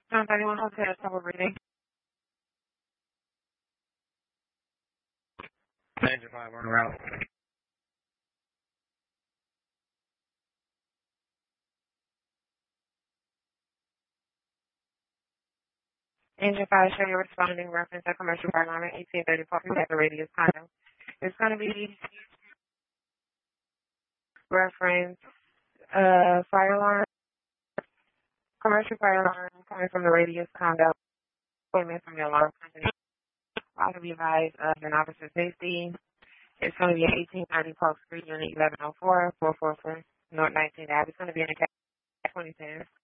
John 31 Hotel, trouble breathing. Danger 5 on route. Engine 5, show you're responding reference to commercial fire alarm at 1830 Parking at the radius condo. It's going to be reference fire alarm, commercial fire alarm coming from the radius condo, appointment from the alarm company. Also be advised of an officer safety. It's going to be at 1830 Park Street, Unit 1104, 444 North 19th Ave. It's going to be in the 2010.